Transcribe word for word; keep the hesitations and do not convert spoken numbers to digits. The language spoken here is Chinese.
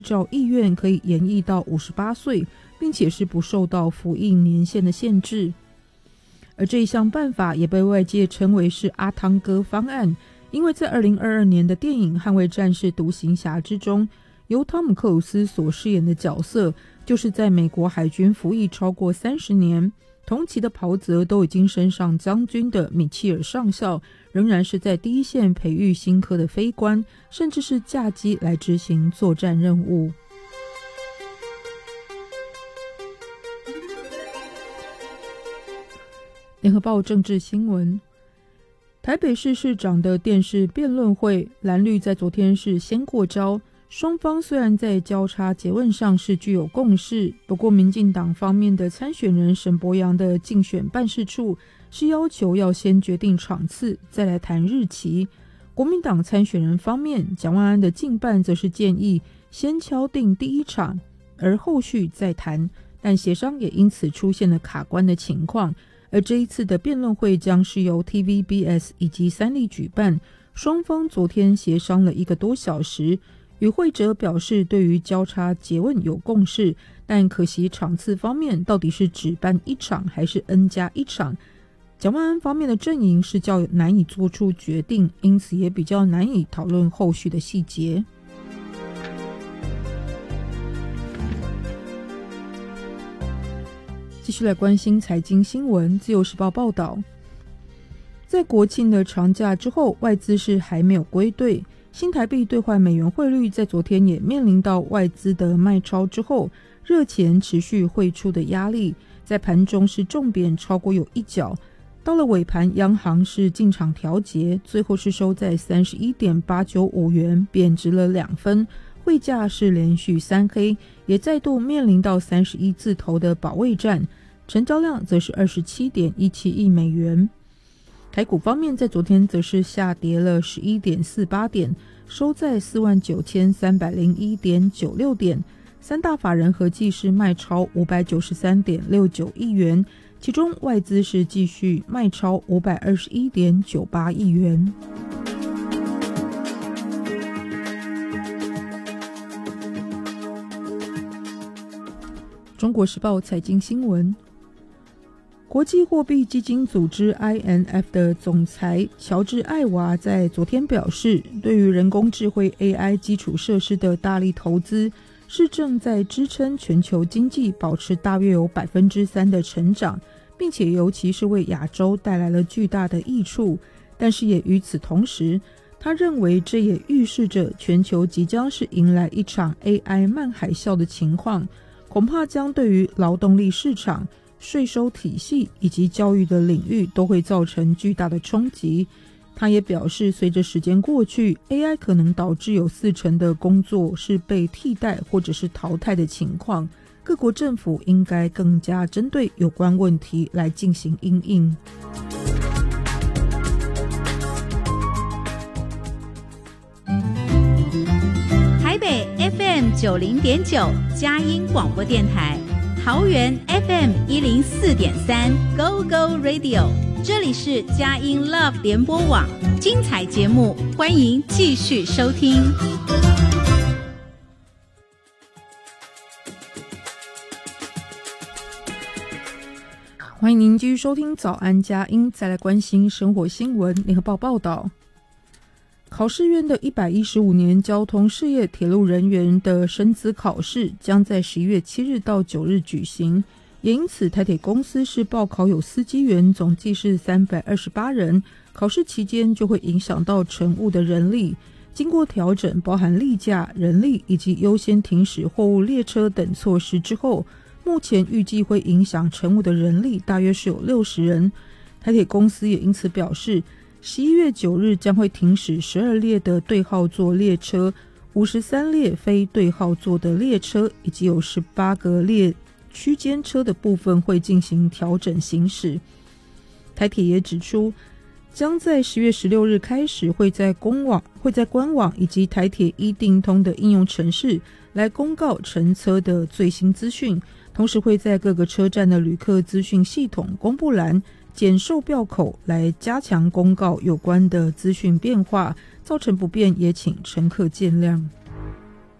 照意愿可以延役到五十八岁，并且是不受到服役年限的限制。而这一项办法也被外界称为是阿汤哥方案，因为在二零二二年的电影《捍卫战士独行侠》之中，由汤姆克鲁斯所饰演的角色就是在美国海军服役超过三十年，同期的袍泽都已经升上将军的米切尔上校，仍然是在第一线培育新科的飞官，甚至是驾机来执行作战任务。联合报政治新闻，台北市市长的电视辩论会，蓝绿在昨天是先过招，双方虽然在交叉诘问上是具有共识，不过民进党方面的参选人沈伯洋的竞选办事处是要求要先决定场次，再来谈日期。国民党参选人方面，蒋万安的竞办则是建议先敲定第一场，而后续再谈，但协商也因此出现了卡关的情况。而这一次的辩论会将是由 T V B S 以及三立举办，双方昨天协商了一个多小时。与会者表示对于交叉诘问有共识，但可惜场次方面到底是只办一场还是 N 加一场，蒋万安方面的阵营是较难以做出决定，因此也比较难以讨论后续的细节。继续来关心财经新闻，自由时报报道，在国庆的长假之后，外资是还没有归队，新台币兑换美元汇率在昨天也面临到外资的卖超之后，热钱持续汇出的压力，在盘中是重贬超过有一角，到了尾盘央行是进场调节，最后是收在 三十一点八九五元，贬值了两分，汇价是连续三黑，也再度面临到三十一字头的保卫战，成交量则是 二十七点一七亿美元。台股方面在昨天则是下跌了 十一点四八点，收在 四万九千三百零一点九六点，三大法人合计是卖超 五百九十三点六九亿元，其中外资是继续卖超 五百二十一点九八亿元。中国时报财经新闻，国际货币基金组织 I M F 的总裁乔治·艾娃在昨天表示，对于人工智慧 A I 基础设施的大力投资是正在支撑全球经济保持大约有 百分之三 的成长，并且尤其是为亚洲带来了巨大的益处。但是也与此同时，他认为这也预示着全球即将是迎来一场 A I 慢海啸的情况，恐怕将对于劳动力市场、税收体系以及教育的领域都会造成巨大的冲击。他也表示，随着时间过去 A I 可能导致有四成的工作是被替代或者是淘汰的情况，各国政府应该更加针对有关问题来进行因应。 台北 F M 九零点九佳音广播电台，桃园 F M 一零四点三 Go Go Radio， 这里是佳音 Love 联播网，精彩节目欢迎继续收听。 欢迎您继续收听早安佳音，再来关心生活新闻。联合报报道，考试院的一百一十五年交通事业铁路人员的升资考试将在十一月七日到九日举行，也因此台铁公司是报考有司机员总计是三百二十八人，考试期间就会影响到乘务的人力，经过调整包含例假、人力以及优先停驶货物列车等措施之后，目前预计会影响乘务的人力大约是有六十人。台铁公司也因此表示，十一月九日将会停驶十二列的对号座列车，五十三列非对号座的列车，以及有十八个列区间车的部分会进行调整行驶。台铁也指出，将在十月十六日开始会在公网、会在官网以及台铁一定通的应用程式来公告乘车的最新资讯，同时会在各个车站的旅客资讯系统公布栏、简售票口来加强公告有关的资讯变化，造成不便也请乘客见谅。